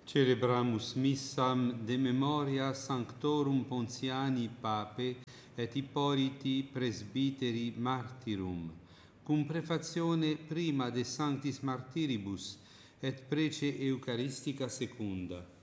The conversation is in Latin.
Celebramus missam de memoria Sanctorum Pontiani Pape et Hippoliti Presbyteri Martyrum, cum prefazione prima de Sanctis Martyribus et prece Eucharistica secunda.